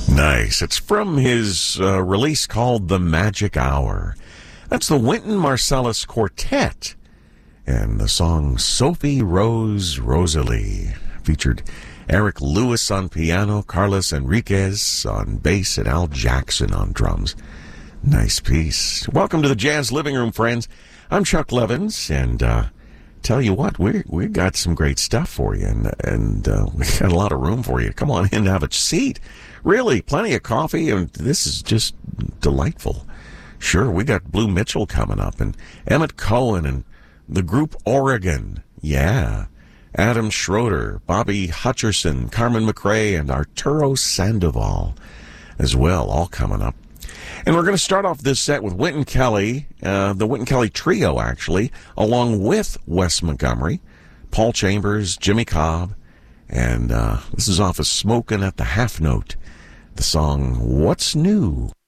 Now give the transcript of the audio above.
Nice. It's from his release called The Magic Hour. That's the Wynton Marsalis Quartet. And the song Sophie Rose Rosalie featured Eric Lewis on piano, Carlos Enriquez on bass, and Al Jackson on drums. Nice piece. Welcome to the Jazz Living Room, friends. I'm Chuck Levins, and tell you what, we got some great stuff for you, and we got a lot of room for you. Come on in and have a seat. Really, plenty of coffee, and this is just delightful. Sure, we got Blue Mitchell coming up, and Emmett Cohen, and the group Oregon. Yeah. Adam Schroeder, Bobby Hutcherson, Carmen McRae, and Arturo Sandoval as well, all coming up. And we're going to start off this set with Wynton Kelly, the Wynton Kelly Trio, actually, along with Wes Montgomery, Paul Chambers, Jimmy Cobb, and this is off of Smokin' at the Half Note, the song What's New?